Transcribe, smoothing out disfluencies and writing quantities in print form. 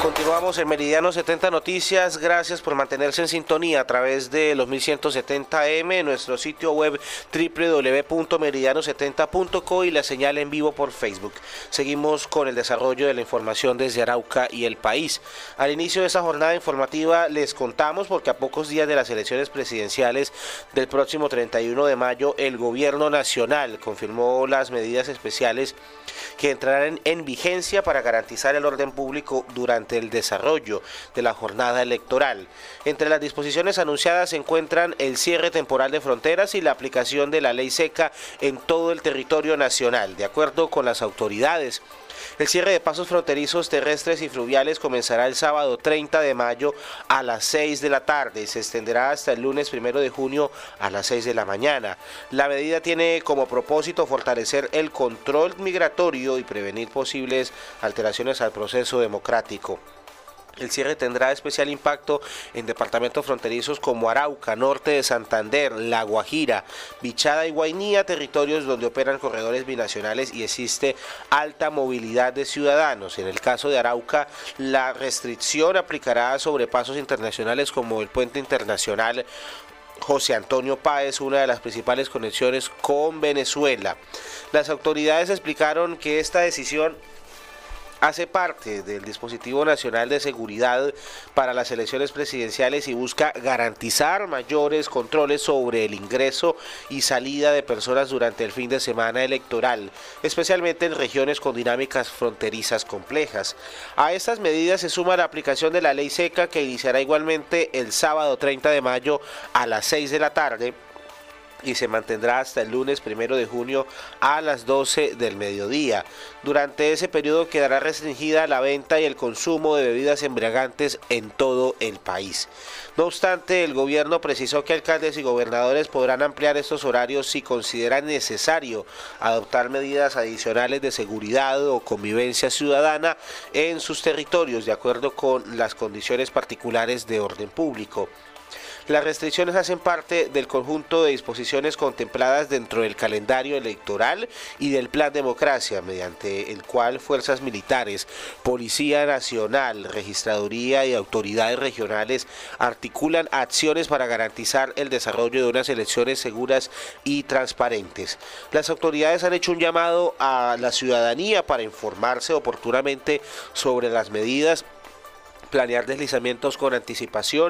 Continuamos en Meridiano 70 Noticias. Gracias por mantenerse en sintonía a través de los 1170M, nuestro sitio web www.meridiano70.co y la señal en vivo por Facebook. Seguimos con el desarrollo de la información desde Arauca y el país. Al inicio de esta jornada informativa les contamos, porque a pocos días de las elecciones presidenciales del próximo 31 de mayo, el gobierno nacional confirmó las medidas especiales que entrarán en vigencia para garantizar el orden público durante el desarrollo de la jornada electoral. Entre las disposiciones anunciadas se encuentran el cierre temporal de fronteras y la aplicación de la ley seca en todo el territorio nacional. De acuerdo con las autoridades, el cierre de pasos fronterizos terrestres y fluviales comenzará el sábado 30 de mayo a las 6 de la tarde y se extenderá hasta el lunes 1 de junio a las 6 de la mañana. La medida tiene como propósito fortalecer el control migratorio y prevenir posibles alteraciones al proceso democrático. El cierre tendrá especial impacto en departamentos fronterizos como Arauca, norte de Santander, La Guajira, Bichada y Guainía, territorios donde operan corredores binacionales y existe alta movilidad de ciudadanos. En el caso de Arauca, la restricción aplicará sobre pasos internacionales como el puente internacional José Antonio Páez, una de las principales conexiones con Venezuela. Las autoridades explicaron que esta decisión hace parte del dispositivo nacional de seguridad para las elecciones presidenciales y busca garantizar mayores controles sobre el ingreso y salida de personas durante el fin de semana electoral, especialmente en regiones con dinámicas fronterizas complejas. A estas medidas se suma la aplicación de la ley seca, que iniciará igualmente el sábado 30 de mayo a las 6 de la tarde y se mantendrá hasta el lunes 1 de junio a las 12 del mediodía. Durante ese periodo quedará restringida la venta y el consumo de bebidas embriagantes en todo el país. No obstante, el gobierno precisó que alcaldes y gobernadores podrán ampliar estos horarios si consideran necesario adoptar medidas adicionales de seguridad o convivencia ciudadana en sus territorios, de acuerdo con las condiciones particulares de orden público. Las restricciones hacen parte del conjunto de disposiciones contempladas dentro del calendario electoral y del Plan Democracia, mediante el cual fuerzas militares, Policía Nacional, Registraduría y autoridades regionales articulan acciones para garantizar el desarrollo de unas elecciones seguras y transparentes. Las autoridades han hecho un llamado a la ciudadanía para informarse oportunamente sobre las medidas, planear deslizamientos con anticipación